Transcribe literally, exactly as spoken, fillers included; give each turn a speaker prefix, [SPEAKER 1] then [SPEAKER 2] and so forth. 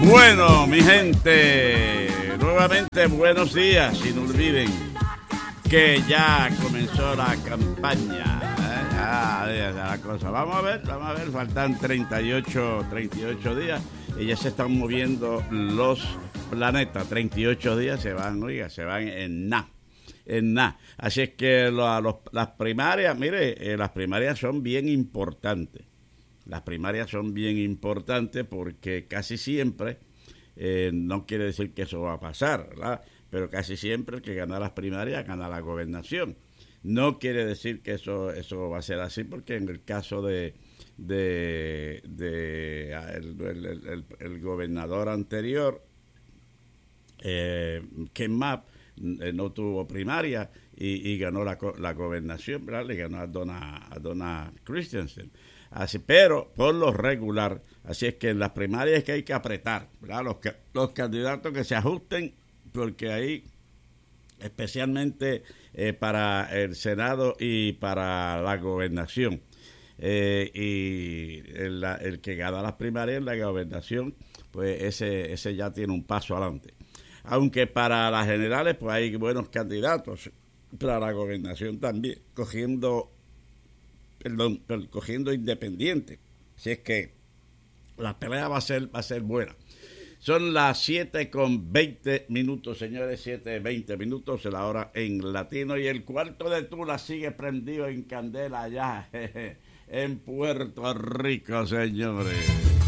[SPEAKER 1] Bueno, mi gente, nuevamente buenos días y no olviden que ya comenzó la campaña. ¿eh? Ah, la cosa. Vamos a ver, vamos a ver, faltan treinta y ocho días y ya se están moviendo los planetas. treinta y ocho días se van, oiga, se van en nada. En nada. Así es que lo, los, las primarias, mire, eh, las primarias son bien importantes. Las primarias son bien importantes porque casi siempre, eh, no quiere decir que eso va a pasar, ¿verdad? Pero casi siempre el que gana las primarias gana la gobernación. No quiere decir que eso eso va a ser así, porque en el caso de, de, de el, el, el, el gobernador anterior, eh, Ken Mapp, eh, no tuvo primaria y, y ganó la, la gobernación, ¿verdad? Le ganó a Donna, a Donna Christensen. Así, pero por lo regular, así es que en las primarias es que hay que apretar, ¿verdad? Los, los candidatos que se ajusten, porque ahí, especialmente eh, para el Senado y para la gobernación, eh, y el, el que gana las primarias en la gobernación, pues ese, ese ya tiene un paso adelante. Aunque para las generales, pues hay buenos candidatos, para la gobernación también, cogiendo... Perdón, cogiendo independiente. Así es que la pelea va a ser, va a ser buena. Son las siete con veinte minutos, señores, siete veinte minutos, la hora en latino. Y el cuarto de Tula sigue prendido en candela allá, jeje, en Puerto Rico, señores.